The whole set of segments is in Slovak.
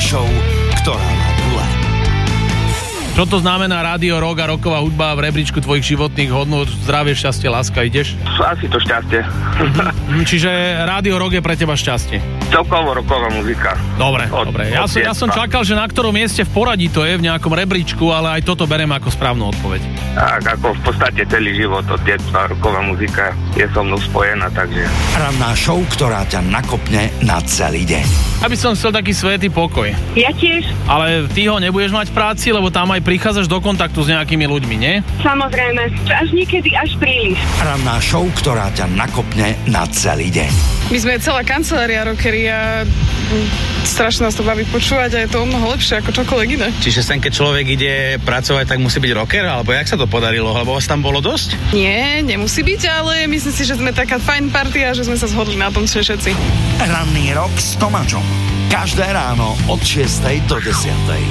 show, ktorá má dule. Čo to znamená Rádio Rock a rocková hudba v rebríčku tvojich životných hodnôt? Zdravie, šťastie, láska, ideš? Asi to šťastie. Čiže Rádio Rock je pre teba šťastie? Celkovo rocková muzika. Dobre. Ja som čakal, že na ktorom mieste v poradí to je, v nejakom rebríčku, ale aj toto beriem ako správnu odpoveď. Tak, ako v podstate celý život od detstva rocková muzika je so mnou spojená, takže... Ranná show, ktorá ťa nakopne na celý deň. Aby som chcel taký svätý pokoj. Ja tiež. Ale ty ho nebudeš mať v práci, lebo tam aj prichádzaš do kontaktu s nejakými ľuďmi, nie? Samozrejme. Až niekedy až príliš. Ranná show, ktorá ťa nakopne na celý deň. My sme celá kancelária rockery a strašne nás to baví počúvať a je to o mnoho lepšie ako čokoľvek iné. Čiže sem, keď človek ide pracovať, tak musí byť rocker? Alebo jak sa to podarilo? Lebo vás tam bolo dosť? Nie, nemusí byť, ale myslím si, že sme taká fajn partia, že sme sa zhodli na tom všetci. Ranný rok s Tomáčom. Každé ráno od 6 do 10.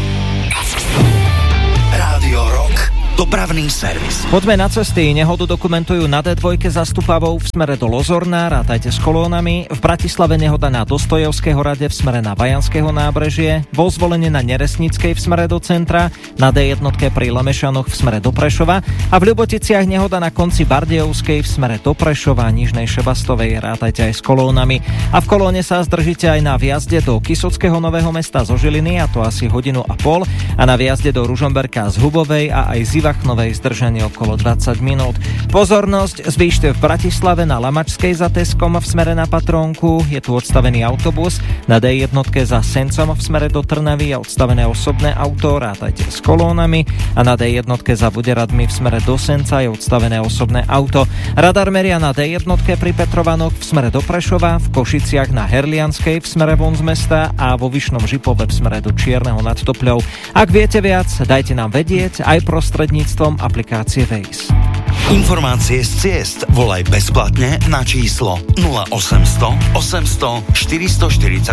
Rádio Rock. Dopravný servis. Poďme na cesty. Nehodu dokumentujú na D2 za Stupavou v smere do Lozorná, rátajte s kolónami. V Bratislave nehoda na Dostojevského rade v smere na Vajanského nábrežie. Vo Zvolenie na Neresnickej v smere do centra, na D1 pri Lemešanoch v smere do Prešova a v Ľuboticiach nehoda na konci Bardejovskej v smere do Prešova, Nižnej Šebastovej, rátajte aj s kolónami. A v kolóne sa zdržíte aj na viazde do Kysockého Nového Mesta zo Žiliny, a to asi 1,5 hodiny, a na viazde do Ružomberka z Hubovej a aj z Ivachnovej zdržanie okolo 20 minút. Pozornosť zvýšte v Bratislave na Lamačskej za Teskom v smere na Patrónku. Je tu odstavený autobus. Na D1 za Sencom v smere do Trnavy je odstavené osobné auto, rátajte s kolónami. A na D1 za Buderadmi v smere do Senca je odstavené osobné auto. Radar meria na D1 pri Petrovanoch v smere do Prešova, v Košiciach na Herlianskej v smere von z mesta a vo Vyšnom Žipove v smere do Čierneho nad Topľou. Ak viete viac, dajte nám vedieť aj prostredníctvom aplikácie Waze. Informácie z ciest volaj bezplatne na číslo 0800 800 444.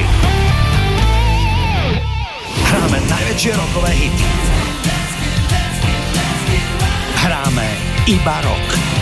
Hráme najväčšie rockové hity. Hráme iba rock.